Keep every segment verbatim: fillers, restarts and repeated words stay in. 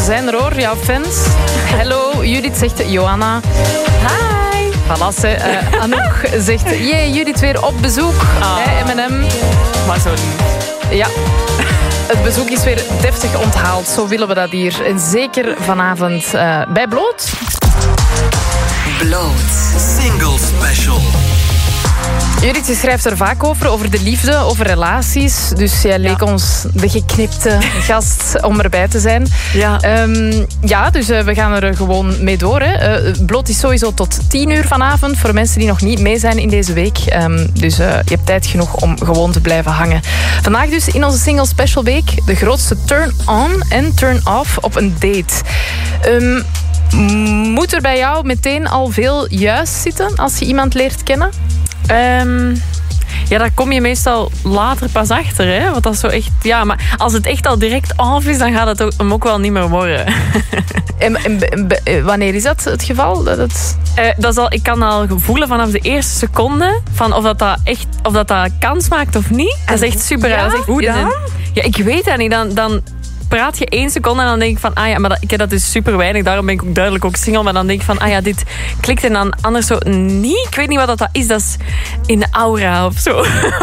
zijn er hoor, jouw fans. Hello, Judith zegt Johanna. Hi. Voilà, uh, Anouk zegt, jee, Judith weer op bezoek. Oh. Hey, M en M. Maar zo lief. Ja. Het bezoek is weer deftig onthaald. Zo willen we dat hier. En zeker vanavond uh, bij Bloot. Bloot. Single Special. Judith, je schrijft er vaak over, over de liefde, over relaties. Dus jij leek ja. ons de geknipte gast om erbij te zijn. Ja, um, ja dus uh, we gaan er gewoon mee door. Hè. Uh, Bloot is sowieso tot tien uur vanavond voor mensen die nog niet mee zijn in deze week. Um, dus uh, je hebt tijd genoeg om gewoon te blijven hangen. Vandaag dus in onze Single Special Week de grootste turn-on en turn-off op een date. Um, moet er bij jou meteen al veel juist zitten als je iemand leert kennen? Um, ja, daar kom je meestal later pas achter, hè? Want dat is zo echt, ja, maar als het echt al direct af is, dan gaat het ook, hem ook wel niet meer worden. En, en, en wanneer is dat het geval? Dat het... uh, dat is al, ik kan al voelen vanaf de eerste seconde van of dat, dat echt of dat, dat kans maakt of niet. Dat is echt super raar. Ja? Hoe dan? Ja, ik weet dat niet. Dan, dan praat je één seconde en dan denk ik van, ah ja, maar dat, ik, dat is super weinig. Daarom ben ik ook duidelijk ook single. Maar dan denk ik van, ah ja, dit klikt en dan anders zo niet. Ik weet niet wat dat, dat is. Dat is in de aura of zo.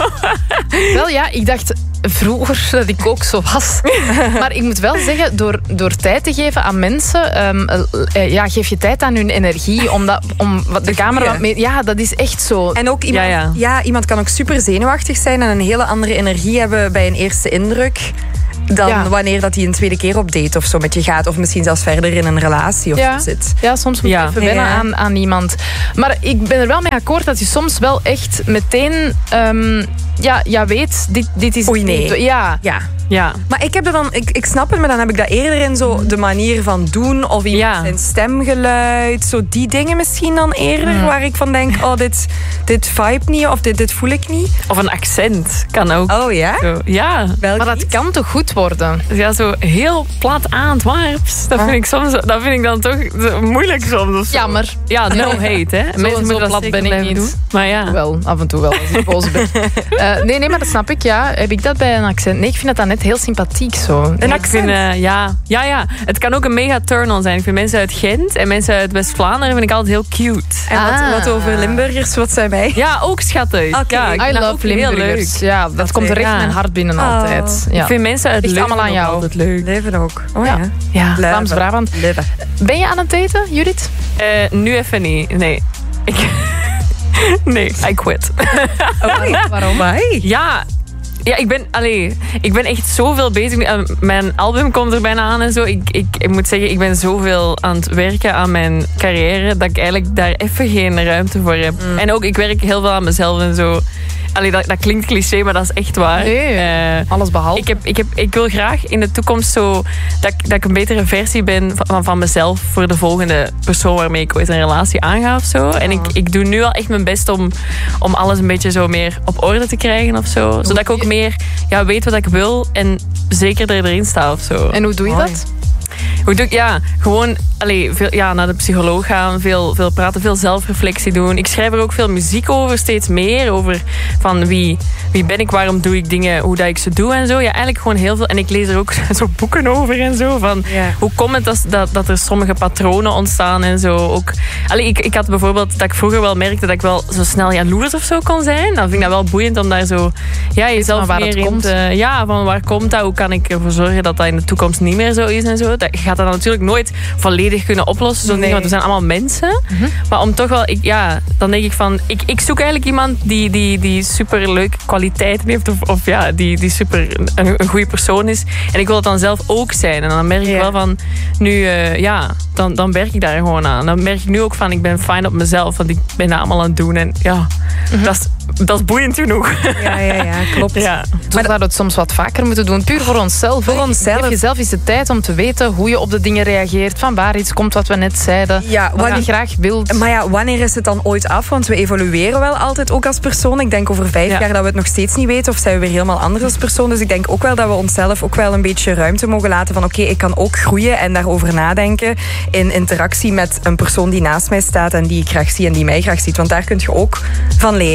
Wel ja, ik dacht vroeger dat ik ook zo was. Maar ik moet wel zeggen, door, door tijd te geven aan mensen, um, uh, ja, geef je tijd aan hun energie. Om, dat, om de camera wat mee... Ja, dat is echt zo. En ook iemand, ja, ja. Ja, iemand kan ook super zenuwachtig zijn en een hele andere energie hebben bij een eerste indruk dan ja. wanneer dat hij een tweede keer op date of zo met je gaat. Of misschien zelfs verder in een relatie of ja. zo zit. Ja, soms moet je ja. even wennen ja. aan, aan iemand. Maar ik ben er wel mee akkoord dat je soms wel echt meteen... Um, ja, ja, weet, dit, dit is... Oei, nee. Ja. ja. Ja. Maar ik heb dat dan, ik, ik snap het, maar dan heb ik dat eerder in zo de manier van doen of iemand ja. zijn stemgeluid, zo die dingen misschien dan eerder, mm. waar ik van denk, oh, dit, dit vibe niet of dit, dit voel ik niet. Of een accent kan ook. Oh ja? Zo, ja. Welk maar dat iets? kan toch goed worden? Ja, zo heel plat Antwerps. Dat, ah. vind ik soms, dat vind ik dan toch moeilijk soms. Jammer. Ja, no hate, hè. Zo, mensen zo plat ben ik niet. Doen. Maar ja. Wel, af en toe wel, als ik boos ben. uh, nee, nee, maar dat snap ik, ja. Heb ik dat bij een accent? Nee, ik vind dat dan net heel sympathiek zo. Een accent? Vind, uh, ja. ja, ja. Het kan ook een mega turn-on zijn. Ik vind mensen uit Gent en mensen uit West-Vlaanderen vind ik altijd heel cute. En ah. wat, wat over Limburgers, wat zijn wij? Ja, ook schattig. Okay. Ja, I love Limburgers. Ja, dat, dat komt er echt in mijn hart binnen oh. altijd. Ja. Ik vind mensen uit Ligt Leuven allemaal aan jou. altijd leuk. Leuven ook. Oh ja. ja. ja. Vlaams-Brabant. Ben je aan het daten, Judith? Uh, nu even niet. Nee. Ik... nee, I quit. Oh, waarom? Why? Ja... Ja, ik ben, allee, ik ben echt zoveel bezig. Mijn album komt er bijna aan en zo. Ik, ik, ik moet zeggen, ik ben zoveel aan het werken aan mijn carrière dat ik eigenlijk daar even geen ruimte voor heb. Mm. En ook, ik werk heel veel aan mezelf en zo. Allee, dat, dat klinkt cliché, maar dat is echt waar. Nee, uh, alles behalve. Ik, heb, ik, heb, ik wil graag in de toekomst zo dat, dat ik een betere versie ben van, van mezelf voor de volgende persoon waarmee ik ooit een relatie aanga of zo. Oh. En ik, ik doe nu al echt mijn best om, om alles een beetje zo meer op orde te krijgen of zo. Zodat ik ook meer ja, weet wat ik wil en zeker er erin sta of zo. En hoe doe je Mooi. dat? Hoe doe ik? Ja, gewoon allee, veel, ja, naar de psycholoog gaan, veel, veel praten, veel zelfreflectie doen. Ik schrijf er ook veel muziek over, steeds meer. Over van wie, wie ben ik, waarom doe ik dingen, hoe dat ik ze doe en zo. Ja, eigenlijk gewoon heel veel. En ik lees er ook zo boeken over en zo. Van ja. Hoe komt het dat, dat, dat er sommige patronen ontstaan en zo. Ook, allee, ik, ik had bijvoorbeeld dat ik vroeger wel merkte dat ik wel zo snel jaloers of zo kon zijn. Dan vind ik dat wel boeiend om daar zo ja, jezelf waar meer het in komt. te... Ja, van waar komt dat? Hoe kan ik ervoor zorgen dat dat in de toekomst niet meer zo is en zo. Dat, je gaat dat natuurlijk nooit volledig kunnen oplossen. Zo nee. Want we zijn allemaal mensen. Mm-hmm. Maar om toch wel... Ik, ja, dan denk ik van... Ik, ik zoek eigenlijk iemand die, die, die super leuke kwaliteiten heeft. Of, of ja, die, die super een, een goede persoon is. En ik wil het dan zelf ook zijn. En dan merk ik ja. wel van... Nu, uh, ja, dan, dan werk ik daar gewoon aan. Dan merk ik nu ook van... Ik ben fijn op mezelf. Want ik ben dat allemaal aan het doen. En ja, mm-hmm. dat is... Dat is boeiend genoeg. Ja, ja, ja, klopt. Ja. Dus maar dat we het soms wat vaker moeten doen. Puur voor onszelf. Voor onszelf. Geef jezelf eens de tijd om te weten hoe je op de dingen reageert. Van waar iets komt wat we net zeiden. Ja, wat wanneer, je graag wilt. Maar ja, wanneer is het dan ooit af? Want we evolueren wel altijd ook als persoon. Ik denk over vijf ja. jaar dat we het nog steeds niet weten. Of zijn we weer helemaal anders als persoon. Dus ik denk ook wel dat we onszelf ook wel een beetje ruimte mogen laten. Van oké, okay, ik kan ook groeien en daarover nadenken. In interactie met een persoon die naast mij staat. En die ik graag zie en die mij graag ziet. Want daar kun je ook van leren. Want ja,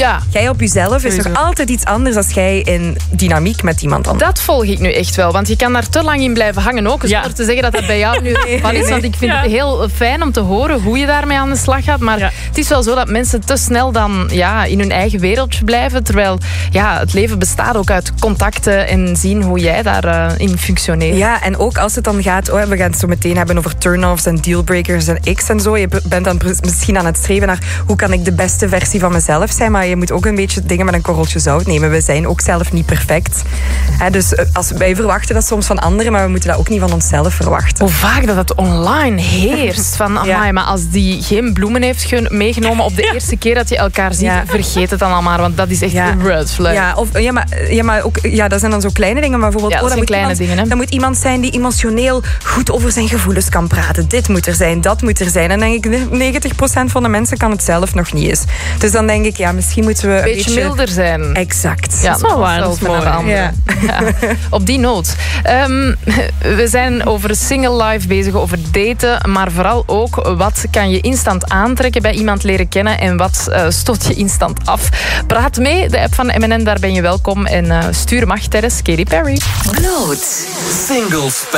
Ja. Jij op jezelf is nog altijd iets anders als jij in dynamiek met iemand anders. Dat volg ik nu echt wel, want je kan daar te lang in blijven hangen ook. Zonder ja. te zeggen dat dat bij jou nu nee, van is. Nee. Want ik vind ja. het heel fijn om te horen hoe je daarmee aan de slag gaat. Maar ja. het is wel zo dat mensen te snel dan ja, in hun eigen wereldje blijven. Terwijl ja, het leven bestaat ook uit contacten en zien hoe jij daarin uh, functioneert. Ja, en ook als het dan gaat, oh, we gaan het zo meteen hebben over turn-offs en dealbreakers en x en zo. Je bent dan misschien aan het streven naar hoe kan ik de beste versie van mezelf zijn, maar je moet ook een beetje dingen met een korreltje zout nemen. We zijn ook zelf niet perfect. He, dus als, wij verwachten dat soms van anderen, maar we moeten dat ook niet van onszelf verwachten. Hoe vaak dat het online heerst. Van, amai, ja. maar als die geen bloemen heeft meegenomen op de ja. eerste keer dat je elkaar ziet, ja. vergeet het dan al maar, want dat is echt ja. een red flag. Ja, of, ja, maar, ja, maar ook, ja, dat zijn dan zo kleine dingen, maar bijvoorbeeld, ja, dat oh, zijn kleine iemand, dingen. Hè? Dan moet iemand zijn die emotioneel goed over zijn gevoelens kan praten. Dit moet er zijn, dat moet er zijn. En dan denk ik, negentig procent van de mensen kan het zelf nog niet eens. Dus dan denk ik, ja, misschien moeten we een beetje, beetje milder zijn. Exact. Ja, dat is wel waar. Dat is mooi. Ja. Ja. Op die noot. Um, we zijn over single life bezig, over daten, maar vooral ook wat kan je instant aantrekken bij iemand leren kennen en wat uh, stoot je instant af. Praat mee, de app van M en N, daar ben je welkom. En uh, stuur mag tijdens Katy Perry. Bloot. Singles.